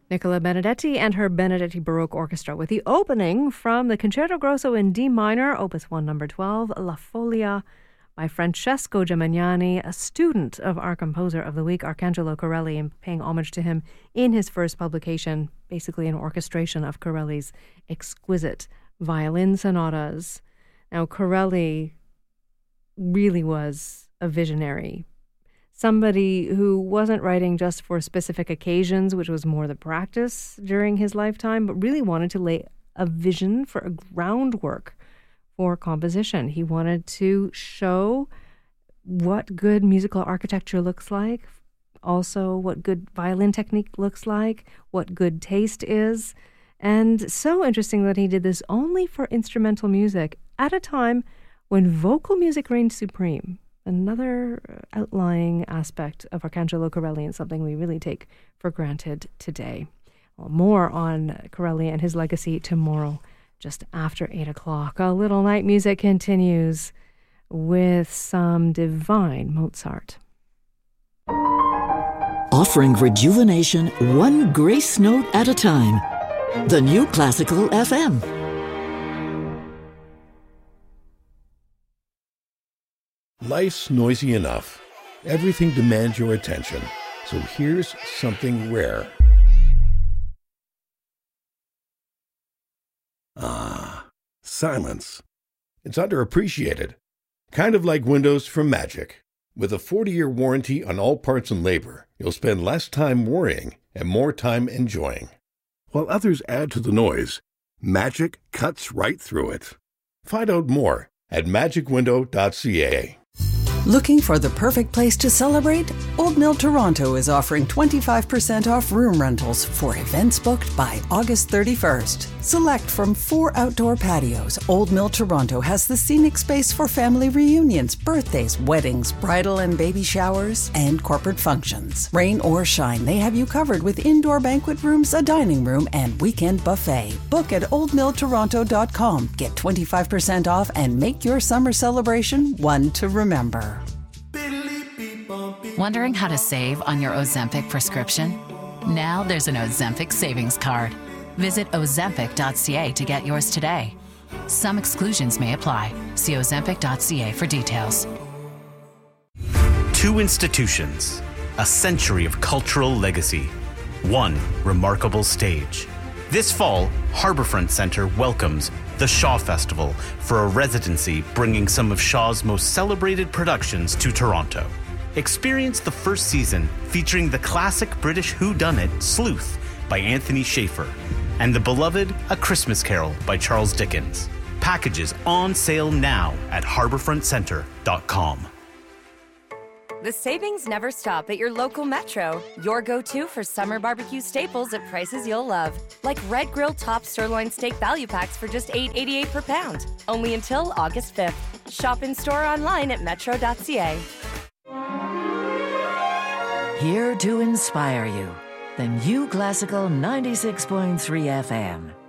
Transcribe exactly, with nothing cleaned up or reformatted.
Nicola Benedetti and her Benedetti Baroque Orchestra with the opening from the Concerto Grosso in D minor, Opus one, number twelve, La Folia, by Francesco Gemignani, a student of our composer of the week, Arcangelo Corelli, and paying homage to him in his first publication, basically an orchestration of Corelli's exquisite violin sonatas. Now, Corelli really was a visionary, somebody who wasn't writing just for specific occasions, which was more the practice during his lifetime, but really wanted to lay a vision for a groundwork for composition. He wanted to show what good musical architecture looks like, also what good violin technique looks like, what good taste is. And so interesting that he did this only for instrumental music at a time when vocal music reigned supreme. Another outlying aspect of Arcangelo Corelli and something we really take for granted today. Well, more on Corelli and his legacy tomorrow, just after eight o'clock. A Little Night Music continues with some divine Mozart. Offering rejuvenation one grace note at a time. The New Classical F M. Life's noisy enough. Everything demands your attention. So here's something rare. Ah, silence. It's underappreciated. Kind of like windows from Magic. With a forty-year warranty on all parts and labor, you'll spend less time worrying and more time enjoying. While others add to the noise, Magic cuts right through it. Find out more at magic window dot c a. Looking for the perfect place to celebrate? Old Mill Toronto is offering twenty-five percent off room rentals for events booked by August thirty-first. Select from four outdoor patios, Old Mill Toronto has the scenic space for family reunions, birthdays, weddings, bridal and baby showers, and corporate functions. Rain or shine, they have you covered with indoor banquet rooms, a dining room, and weekend buffet. Book at old mill toronto dot com. Get twenty-five percent off and make your summer celebration one to remember. Wondering how to save on your Ozempic prescription? Now there's an Ozempic savings card. Visit ozempic dot c a to get yours today. Some exclusions may apply. See ozempic dot c a for details. Two institutions, a century of cultural legacy, one remarkable stage. This fall, Harbourfront Centre welcomes the Shaw Festival for a residency bringing some of Shaw's most celebrated productions to Toronto. Experience the first season featuring the classic British whodunit Sleuth by Anthony Schaefer and the beloved A Christmas Carol by Charles Dickens. Packages on sale now at harbourfront centre dot com. The savings never stop at your local Metro. Your go-to for summer barbecue staples at prices you'll love. Like Red Grill Top Sirloin Steak Value Packs for just eight eighty-eight per pound. Only until August fifth. Shop in store or online at metro dot c a. Here to inspire you. The New Classical ninety-six point three F M.